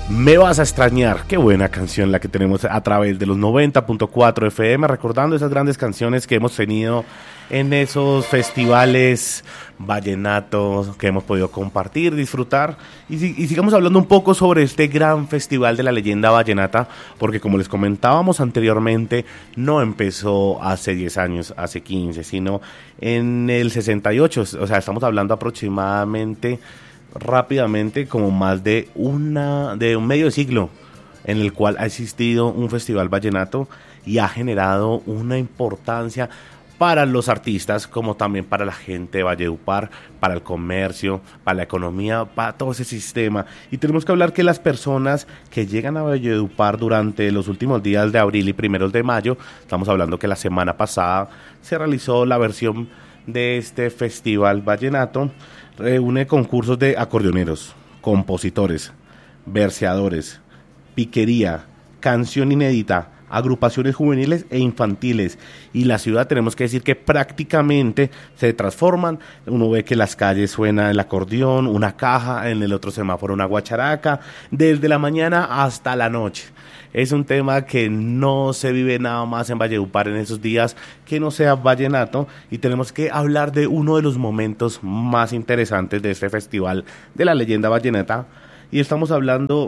Me vas a extrañar, qué buena canción la que tenemos a través de los 90.4 FM, recordando esas grandes canciones que hemos tenido en esos festivales vallenatos que hemos podido compartir, disfrutar y sigamos hablando un poco sobre este gran festival de la leyenda vallenata, porque como les comentábamos anteriormente, no empezó hace 10 años, hace 15, sino en el 68, o sea, estamos hablando aproximadamente rápidamente como más de un medio siglo en el cual ha existido un festival vallenato y ha generado una importancia para los artistas como también para la gente de Valledupar, para el comercio, para la economía, para todo ese sistema. Y tenemos que hablar que las personas que llegan a Valledupar durante los últimos días de abril y primeros de mayo, estamos hablando que la semana pasada se realizó la versión de este festival vallenato, reúne concursos de acordeoneros, compositores, verseadores, piquería, canción inédita, agrupaciones juveniles e infantiles, y la ciudad tenemos que decir que prácticamente se transforman. Uno ve que las calles suena el acordeón, una caja, en el otro semáforo una guacharaca, desde la mañana hasta la noche. Es un tema que no se vive nada más en Valledupar en esos días que no sea vallenato, y tenemos que hablar de uno de los momentos más interesantes de este festival de la leyenda vallenata, y estamos hablando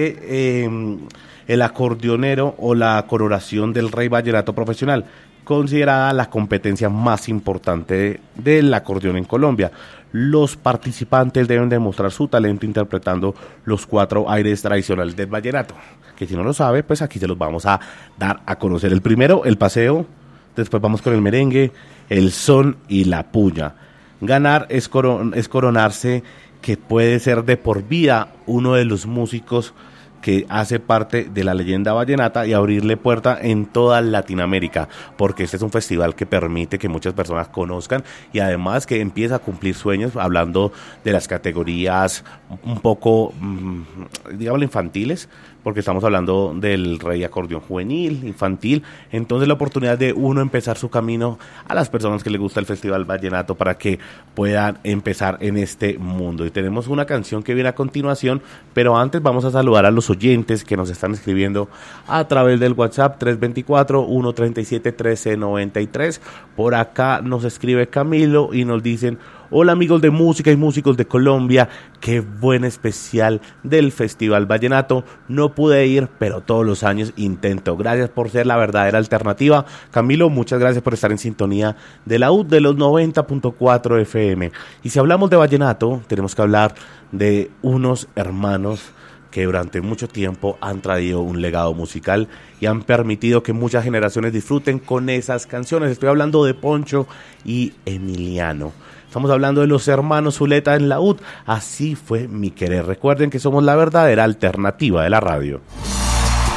de el acordeonero o la coronación del rey vallenato profesional, considerada la competencia más importante del acordeón en Colombia. Los participantes deben demostrar su talento interpretando los 4 aires tradicionales del vallenato, que si no lo sabe, pues aquí se los vamos a dar a conocer. El primero, el paseo, después vamos con el merengue, el son y la puya. Ganar es coronarse, que puede ser de por vida uno de los músicos que hace parte de la leyenda vallenata y abrirle puerta en toda Latinoamérica, porque este es un festival que permite que muchas personas conozcan y además que empieza a cumplir sueños, hablando de las categorías un poco, digámoslo, infantiles, porque estamos hablando del rey acordeón juvenil, infantil. Entonces la oportunidad de uno empezar su camino a las personas que les gusta el festival vallenato para que puedan empezar en este mundo. Y tenemos una canción que viene a continuación, pero antes vamos a saludar a los oyentes que nos están escribiendo a través del WhatsApp 324-137-1393. Por acá nos escribe Camilo y nos dicen: hola amigos de música y músicos de Colombia, qué buen especial del Festival Vallenato. No pude ir, pero todos los años intento. Gracias por ser la verdadera alternativa. Camilo, muchas gracias por estar en sintonía de la U de los 90.4 FM. Y si hablamos de vallenato, tenemos que hablar de unos hermanos que durante mucho tiempo han traído un legado musical y han permitido que muchas generaciones disfruten con esas canciones. Estoy hablando de Poncho y Emiliano. Estamos hablando de los hermanos Zuleta en la UD. Así fue mi querer. Recuerden que somos la verdadera alternativa de la radio.